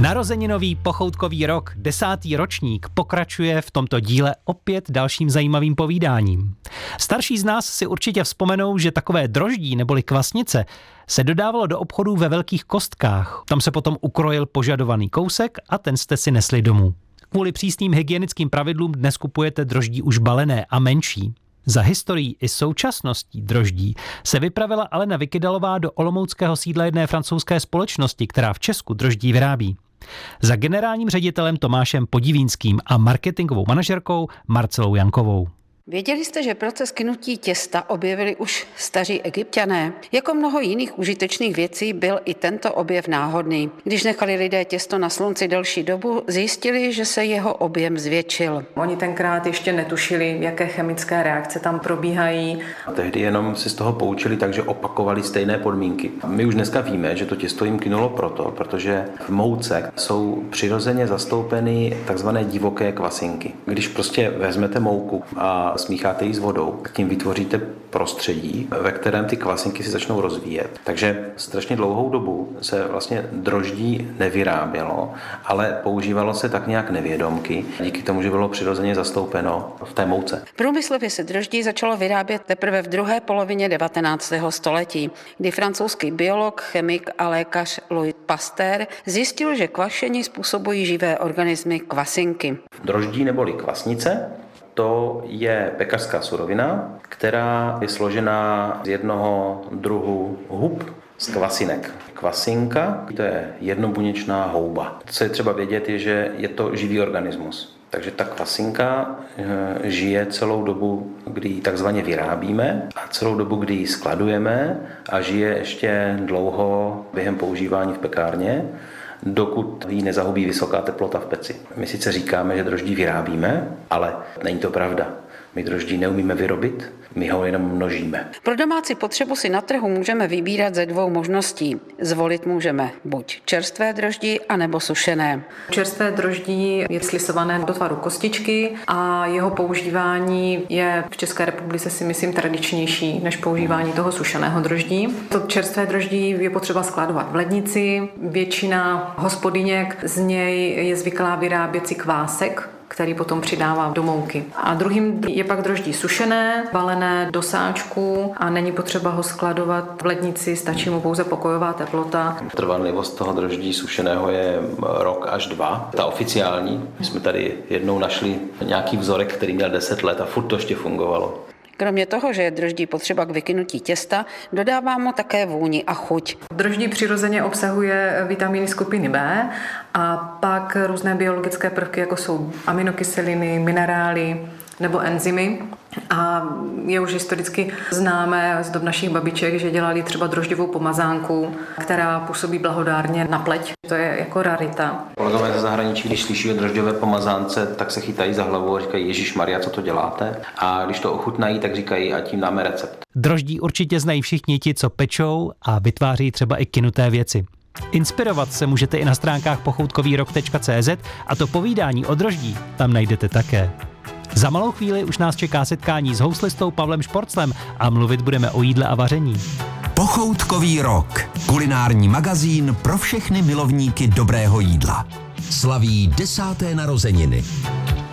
Narozeninový pochoutkový rok, 10. ročník, pokračuje v tomto díle opět dalším zajímavým povídáním. Starší z nás si určitě vzpomenou, že takové droždí neboli kvasnice se dodávalo do obchodů ve velkých kostkách. Tam se potom ukrojil požadovaný kousek a ten jste si nesli domů. Kvůli přísným hygienickým pravidlům dnes kupujete droždí už balené a menší. Za historií i současností droždí se vypravila Alena Vykydalová do olomouckého sídla jedné francouzské společnosti, která v Česku droždí vyrábí. Za generálním ředitelem Tomášem Podivínským a marketingovou manažerkou Marcelou Jankovou. Věděli jste, že proces kynutí těsta objevili už staří Egypťané? Jako mnoho jiných užitečných věcí byl i tento objev náhodný. Když nechali lidé těsto na slunci delší dobu, zjistili, že se jeho objem zvětšil. Oni tenkrát ještě netušili, jaké chemické reakce tam probíhají. A tehdy jenom se z toho poučili, takže opakovali stejné podmínky. My už dneska víme, že to těsto jim kynulo protože v mouce jsou přirozeně zastoupeny takzvané divoké kvasinky. Když prostě vezmete mouku a smícháte ji s vodou, tak tím vytvoříte prostředí, ve kterém ty kvasinky si začnou rozvíjet. Takže strašně dlouhou dobu se vlastně droždí nevyrábělo, ale používalo se tak nějak nevědomky, díky tomu, že bylo přirozeně zastoupeno v té mouce. Průmyslově se droždí začalo vyrábět teprve v druhé polovině 19. století, kdy francouzský biolog, chemik a lékař Louis Pasteur zjistil, že kvašení způsobují živé organismy kvasinky. Droždí neboli kvasnice, to je pekařská surovina, která je složená z jednoho druhu hub z kvasinek. Kvasinka, to je jednobuněčná houba. Co je třeba vědět, je, že je to živý organismus. Takže ta kvasinka žije celou dobu, kdy ji takzvaně vyrábíme a celou dobu, kdy ji skladujeme a žije ještě dlouho během používání v pekárně, dokud ji nezahubí vysoká teplota v peci. My sice říkáme, že droždí vyrábíme, ale není to pravda. My droždí neumíme vyrobit, my ho jenom množíme. Pro domácí potřebu si na trhu můžeme vybírat ze dvou možností. Zvolit můžeme buď čerstvé droždí, anebo sušené. Čerstvé droždí je slisované do tvaru kostičky a jeho používání je v České republice si myslím tradičnější než používání toho sušeného droždí. To čerstvé droždí je potřeba skladovat v lednici. Většina hospodyněk z něj je zvyklá vyrábět si kvásek, který potom přidává do mouky. A druhým je pak droždí sušené, balené do sáčku a není potřeba ho skladovat v lednici, stačí mu pouze pokojová teplota. Trvanlivost toho droždí sušeného je rok až 2. Ta oficiální, my jsme tady jednou našli nějaký vzorek, který měl 10 let a furt to ještě fungovalo. Kromě toho, že je droždí potřeba k vykynutí těsta, dodává mu také vůni a chuť. Droždí přirozeně obsahuje vitamíny skupiny B a pak různé biologické prvky, jako jsou aminokyseliny, minerály nebo enzymy. A je už historicky známé z dob našich babiček, že dělali třeba droždivou pomazánku, která působí blahodárně na pleť. To je jako rarita. Kolegové ze zahraničí, když slyší o drožďové pomazánce, tak se chytají za hlavu a říkají: Ježišmarja, co to děláte? A když to ochutnají, tak říkají: a tím dáme recept. Droždí určitě znají všichni ti, co pečou a vytváří třeba i kynuté věci. Inspirovat se můžete i na stránkách pochoutkovýrok.cz a to povídání o droždí tam najdete také. Za malou chvíli už nás čeká setkání s houslistou Pavlem Šporclem a mluvit budeme o jídle a vaření. Pochoutkový rok. Kulinární magazín pro všechny milovníky dobrého jídla. Slaví 10. narozeniny.